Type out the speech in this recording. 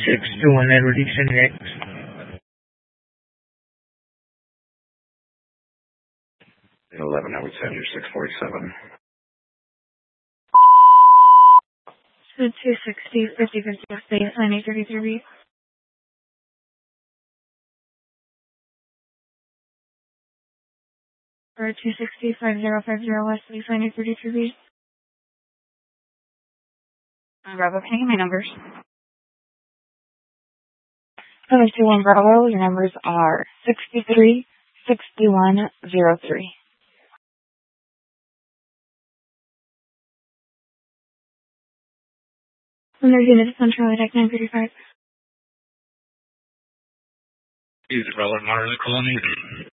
621 Edward Easton next. At 11, I would send your 647. So 260, 50, space, 9833B. Or 260, 5050 West, space, 9833B. Bravo, can I get my numbers? 721 Bravo, your numbers are 63, 6103. And there's units on Charlie Deck 935. Is it relevant, Marley Colony?